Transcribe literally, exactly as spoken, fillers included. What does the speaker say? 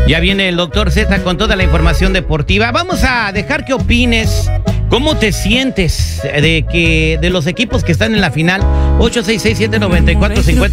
Ya viene el doctor Z con toda la información deportiva. Vamos a dejar que opines. ¿Cómo te sientes de que de los equipos que están en la final? ocho seis seis, siete nueve cuatro, cinco